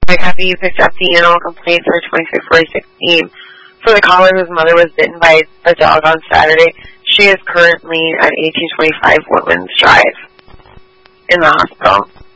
Hi, Kathy. You picked up the animal complaint for 2646 team. For the caller whose mother was bitten by a dog on Saturday, she is currently at 1825 Woodlands Drive in the hospital.